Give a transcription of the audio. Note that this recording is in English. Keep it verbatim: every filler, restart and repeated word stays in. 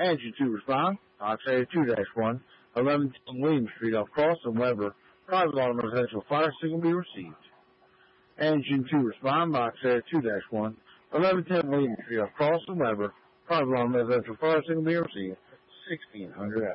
Engine two respond. Box area two dash one, eleven ten William Street off Cross and Weber. Private alarm residential fire signal be received. Engine two respond. Box area two dash one, eleven ten William Street off Cross and Weber. Private alarm residential fire signal be received. sixteen hundred